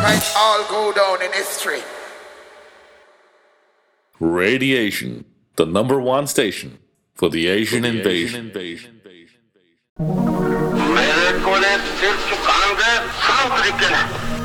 might all go down in history. Radiation, the number one station for the Asian invasion. मेरे को ने सिर झुकाएंगे सब लेकिन